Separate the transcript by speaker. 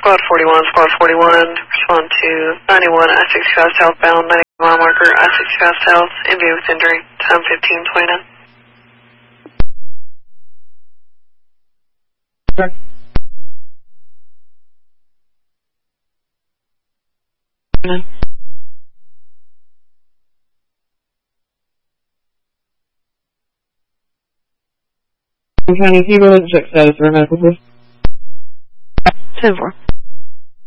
Speaker 1: Squad 41, respond to 91 I-65 southbound, 90 mile marker, I-65 south, NV with injury, time 15:29.
Speaker 2: Okay. County, if you go ahead and check status for a medical, please.
Speaker 1: 10-4.